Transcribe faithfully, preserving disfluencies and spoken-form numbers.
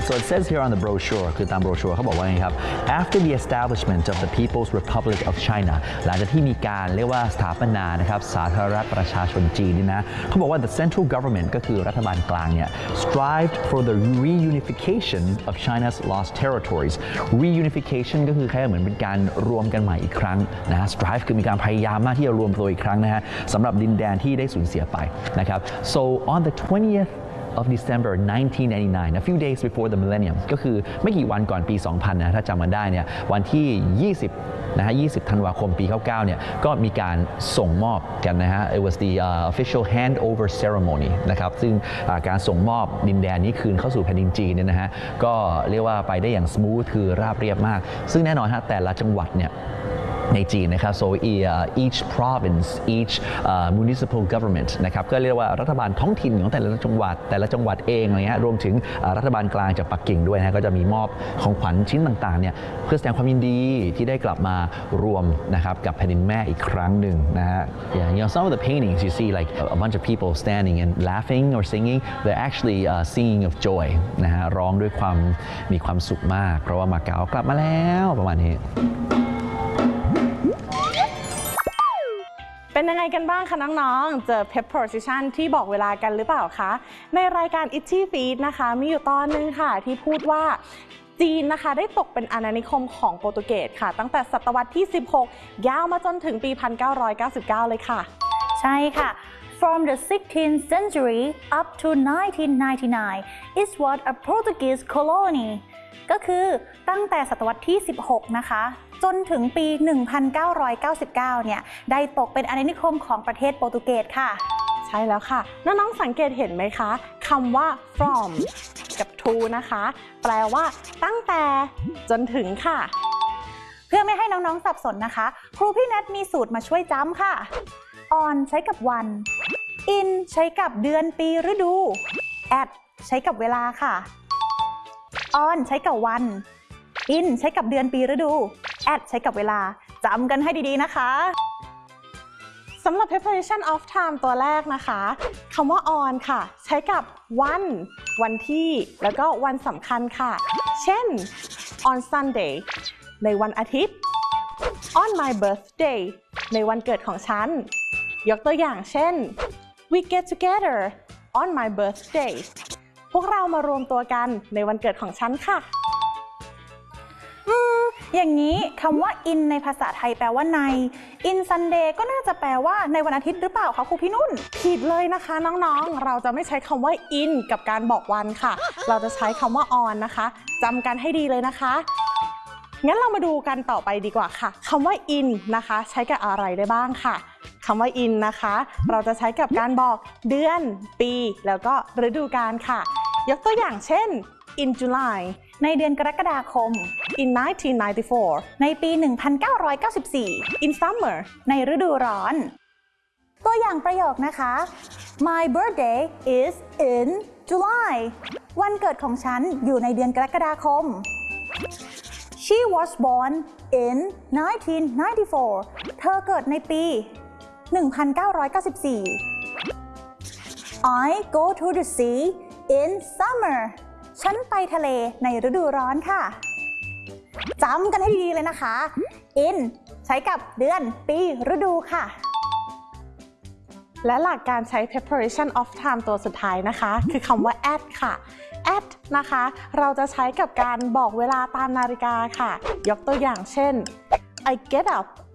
so it says here on the brochure คือตาม brochure เขาบอกว่าไงครับ after the establishment of the People's Republic of China หลังจากที่มีการเรียกว่าสถาปนานะครับสาธารณรัฐประชาชนจีนนี่นะเขาบอกว่า the central government ก็คือรัฐบาลกลางเนี่ย strived for the reunification of China's lost territories reunification ก็คือแค่เหมือนเป็นการรวมกันใหม่อีกครั้งนะ strive คือมีการพยายามมากที่จะรวมตัวอีกครั้งนะฮะสำหรับดินแดนที่ได้สูญเสียไปนะครับ so on the twentieth of December nineteen ninety-nine a few days before the millennium ก็คือไม่กี่วันก่อนปี สองพัน นะถ้าจำมันได้เนี่ยวันที่ ยี่สิบ นะฮะ ยี่สิบ ธันวาคม ปี เก้าสิบเก้า เนี่ยก็มีการส่งมอบกันนะฮะ it was the uh, official handover ceremony นะครับซึ่งการส่งมอบดินแดนนี้คืนเข้าสู่แผ่นดินจีนเนี่ยนะฮะก็เรียกว่าไปได้อย่าง smooth คือราบเรียบมากซึ่งแน่นอนฮะแต่ละจังหวัดเนี่ยในจีนนะครับ so each province each uh, municipal government นะครับก็เรียกว่ารัฐบาลท้องถิ่นของแต่ละจังหวัดแต่ละจังหวัดเองอะไรเงี้ยรวมถึงรัฐบาลกลางจากปักกิ่งด้วยนะก็จะมีมอบของขวัญชิ้นต่างๆเนี่ยเพื่อแสดงความยินดีที่ได้กลับมารวมนะครับกับแผ่นดินแม่อีกครั้งหนึ่งนะฮะ yeah you know some of the paintings you see like a bunch of people standing and laughing or singing they're actually uh, singing of joy นะฮะร้องด้วยความมีความสุขมากเพราะว่ามาเก๊ากลับมาแล้วประมาณนี้เป็นยังไงกันบ้างคะน้องๆเจอ preposition ที่บอกเวลากันหรือเปล่าคะในรายการ Itchy Feet นะคะมีอยู่ตอนนึงค่ะที่พูดว่าจีนนะคะได้ตกเป็นอาณานิคมของโปรตุเกสค่ะตั้งแต่ศตวรรษที่สิบหกยาวมาจนถึงปี หนึ่งพันเก้าร้อยเก้าสิบเก้า เลยค่ะใช่ค่ะ From the sixteenth century up to nineteen ninety-nine it was a Portuguese colony ก็คือตั้งแต่ศตวรรษที่สิบหกนะคะจนถึงปี หนึ่งพันเก้าร้อยเก้าสิบเก้า เนี่ยได้ตกเป็นอาณานิคมของประเทศโปรตุเกสค่ะใช่แล้วค่ะน้องๆสังเกตเห็นไหมคะคำว่า from กับ to นะคะแปลว่าตั้งแต่จนถึงค่ะเพื่อไม่ให้น้องๆสับสนนะคะครูพี่แนทมีสูตรมาช่วยจำค่ะ on ใช้กับวัน in ใช้กับเดือนปีฤดู at ใช้กับเวลาค่ะ on ใช้กับวัน in ใช้กับเดือนปีฤดู at ใช้กับเวลาจำกันให้ดีๆนะคะสำหรับ preposition of time ตัวแรกนะคะคำว่า on ค่ะใช้กับวันวันที่แล้วก็วันสำคัญค่ะเช่น on Sunday ในวันอาทิตย์ on my birthday ในวันเกิดของฉันยกตัวอย่างเช่น we get together on my birthday พวกเรามารวมตัวกันในวันเกิดของฉันค่ะอย่างนี้คำว่า in ในภาษาไทยแปลว่าใน in Sunday ก็น่าจะแปลว่าในวันอาทิตย์หรือเปล่าคะครูพี่นุ่นผิดเลยนะคะน้องๆเราจะไม่ใช้คำว่า in กับการบอกวันค่ะเราจะใช้คำว่า on นะคะจำกันให้ดีเลยนะคะงั้นเรามาดูกันต่อไปดีกว่าค่ะคำว่า in นะคะใช้กับอะไรได้บ้างค่ะคำว่า in นะคะเราจะใช้กับการบอกเดือนปีแล้วก็ฤดูกาลค่ะยกตัวอย่างเช่น in July ในเดือนกรกฎาคม in nineteen ninety-four ในปี หนึ่งพันเก้าร้อยเก้าสิบสี่ in summer ในฤดูร้อนตัวอย่างประโยคนะคะ My birthday is in July วันเกิดของฉันอยู่ในเดือนกรกฎาคม She was born in nineteen ninety-four เธอเกิดในปี หนึ่งพันเก้าร้อยเก้าสิบสี่ I go to the sea in summerฉันไปทะเลในฤดูร้อนค่ะจำกันให้ดีๆเลยนะคะ in ใช้กับเดือนปีฤดูค่ะและหลักการใช้ preparation of time ตัวสุดท้ายนะคะคือคำว่า at ค่ะ at นะคะเราจะใช้กับการบอกเวลาตามนาฬิกาค่ะยกตัวอย่างเช่น I get up